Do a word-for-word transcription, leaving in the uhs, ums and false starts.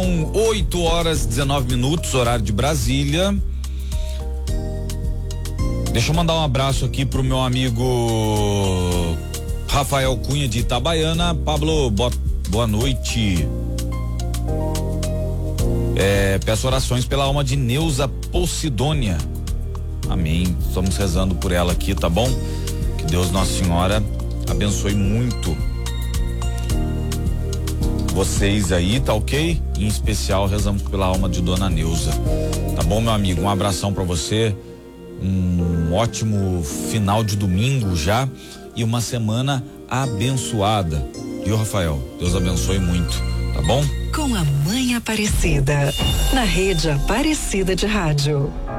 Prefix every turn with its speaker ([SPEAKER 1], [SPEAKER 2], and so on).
[SPEAKER 1] oito horas e dezenove minutos, horário de Brasília. Deixa eu mandar um abraço aqui pro meu amigo Rafael Cunha de Itabaiana. Pablo, boa, boa noite. É, peço orações pela alma de Neuza Posidônia. Amém. Estamos rezando por ela aqui, tá bom? Que Deus Nossa Senhora abençoe muito vocês aí, tá ok? Em especial rezamos pela alma de Dona Neuza. Tá bom, meu amigo? Um abração pra você. Um ótimo final de domingo já e uma semana abençoada. Viu, Rafael? Deus abençoe muito, tá bom?
[SPEAKER 2] Com a Mãe Aparecida, na Rede Aparecida de Rádio.